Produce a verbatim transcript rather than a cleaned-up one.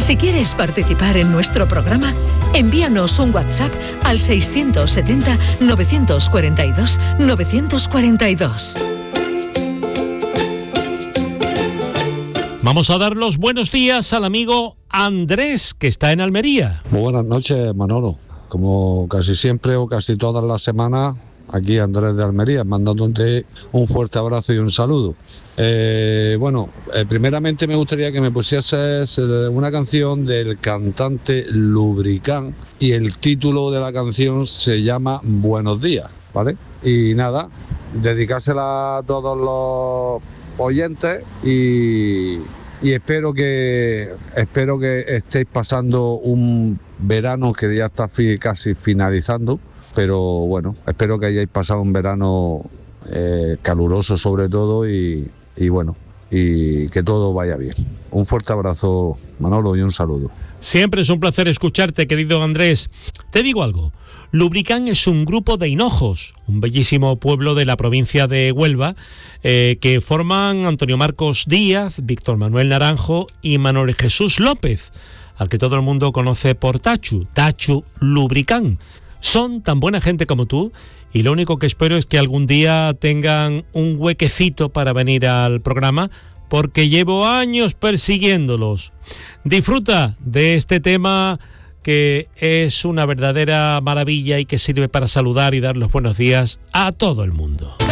Si quieres participar en nuestro programa, envíanos un WhatsApp al seiscientos setenta, novecientos cuarenta y dos, novecientos cuarenta y dos. Vamos a dar los buenos días al amigo Andrés, que está en Almería. Muy buenas noches, Manolo. Como casi siempre o casi todas las semanas, aquí Andrés de Almería, mandándote un fuerte abrazo y un saludo. Eh, bueno, eh, primeramente me gustaría que me pusieses eh, una canción del cantante Lubricán y el título de la canción se llama Buenos días, ¿vale? Y nada, dedicársela a todos los oyentes y, y espero que espero que estéis pasando un verano que ya está fi, casi finalizando, pero bueno, espero que hayáis pasado un verano eh, caluroso sobre todo y Y bueno, y que todo vaya bien. Un fuerte abrazo, Manolo, y un saludo. Siempre es un placer escucharte, querido Andrés. Te digo algo, Lubricán es un grupo de hinojos, un bellísimo pueblo de la provincia de Huelva, eh, que forman Antonio Marcos Díaz, Víctor Manuel Naranjo y Manuel Jesús López, al que todo el mundo conoce por Tachu, Tachu Lubricán. Son tan buena gente como tú y lo único que espero es que algún día tengan un huequecito para venir al programa, porque llevo años persiguiéndolos. Disfruta de este tema que es una verdadera maravilla y que sirve para saludar y dar los buenos días a todo el mundo.